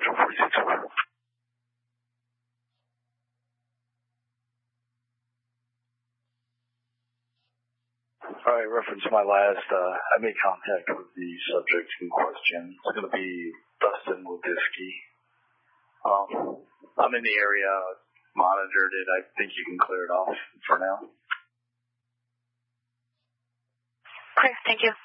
Central 46. All right, reference my last, I made contact with the subject in question. It's going to be Dustin Wodisky. I'm in the area, monitored it. I think you can clear it off for now. Okay, thank you.